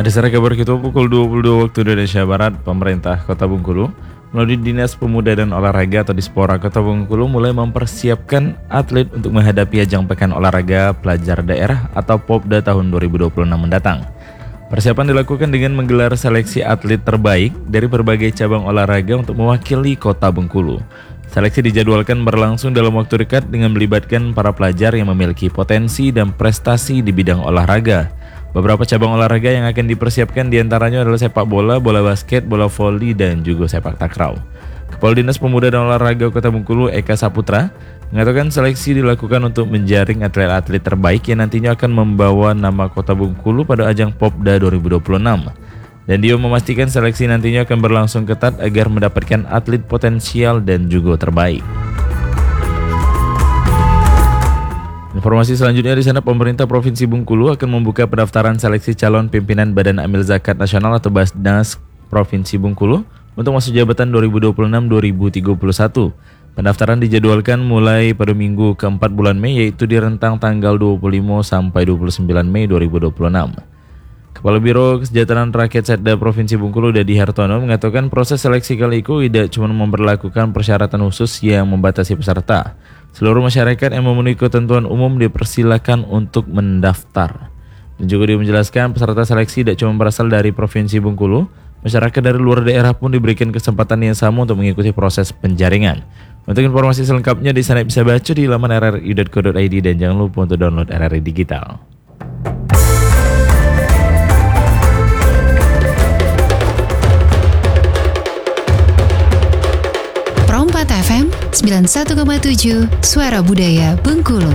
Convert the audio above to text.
Ada secara kabar kita pukul 22 waktu Indonesia Barat, pemerintah Kota Bengkulu melalui Dinas Pemuda dan Olahraga atau Dispora Kota Bengkulu mulai mempersiapkan atlet untuk menghadapi ajang Pekan Olahraga Pelajar Daerah atau Popda tahun 2026 mendatang. Persiapan dilakukan dengan menggelar seleksi atlet terbaik dari berbagai cabang olahraga untuk mewakili Kota Bengkulu. Seleksi dijadwalkan berlangsung dalam waktu dekat dengan melibatkan para pelajar yang memiliki potensi dan prestasi di bidang olahraga. Beberapa cabang olahraga yang akan dipersiapkan diantaranya adalah sepak bola, bola basket, bola voli, dan juga sepak takraw. Kepala Dinas Pemuda dan Olahraga Kota Bengkulu, Eka Saputra, mengatakan seleksi dilakukan untuk menjaring atlet-atlet terbaik yang nantinya akan membawa nama Kota Bengkulu pada ajang Popda 2026. Dan dia memastikan seleksi nantinya akan berlangsung ketat agar mendapatkan atlet potensial dan juga terbaik. Informasi selanjutnya di sana, pemerintah Provinsi Bengkulu akan membuka pendaftaran seleksi calon pimpinan Badan Amil Zakat Nasional atau Basnas Provinsi Bengkulu untuk masa jabatan 2026-2031. Pendaftaran dijadwalkan mulai pada minggu keempat bulan Mei, yaitu di rentang tanggal 25 sampai 29 Mei 2026. Kepala Biro Kesejahteraan Rakyat Setda Provinsi Bengkulu, Dadi Hartono, mengatakan proses seleksi kali itu tidak cuma memberlakukan persyaratan khusus yang membatasi peserta. Seluruh masyarakat yang memenuhi ketentuan umum dipersilakan untuk mendaftar. Dan juga dia menjelaskan peserta seleksi tidak cuma berasal dari Provinsi Bengkulu, masyarakat dari luar daerah pun diberikan kesempatan yang sama untuk mengikuti proses penjaringan. Untuk informasi selengkapnya di sana bisa baca di laman rri.co.id dan jangan lupa untuk download RRI Digital. Pro 4 FM 91,7 Suara Budaya Bengkulu.